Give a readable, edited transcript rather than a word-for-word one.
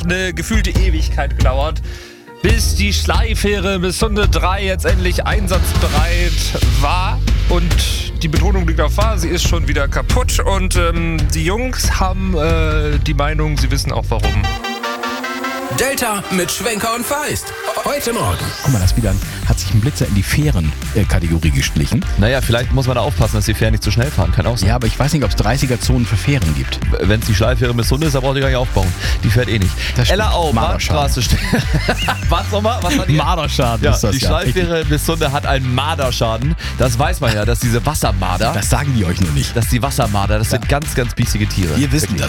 eine gefühlte Ewigkeit gedauert, bis die Schleifähre Missunde 3 jetzt endlich einsatzbereit war. Und die Betonung liegt auf wahr, sie ist schon wieder kaputt. Und die Jungs haben die Meinung, sie wissen auch warum. Delta mit Schwenker und Feist. Heute Morgen. Guck mal, hat sich ein Blitzer in die Fähren-Kategorie geschlichen. Naja, vielleicht muss man da aufpassen, dass die Fähren nicht zu schnell fahren. Kann auch sein. Ja, aber ich weiß nicht, ob es 30er-Zonen für Fähren gibt. Wenn es die Schleifähre Missunde ist, dann braucht ihr gar nicht aufbauen. Die fährt eh nicht. Ella Au, Marderstraße. Was nochmal? Was hat die? Marderschaden Ja, ist das, die Schleifähre Missunde hat einen Marderschaden. Das weiß man ja, dass diese Wassermarder. Das sagen die euch nur nicht. Dass die Wassermarder, das sind ganz, ganz biesige Tiere. Wir wissen das.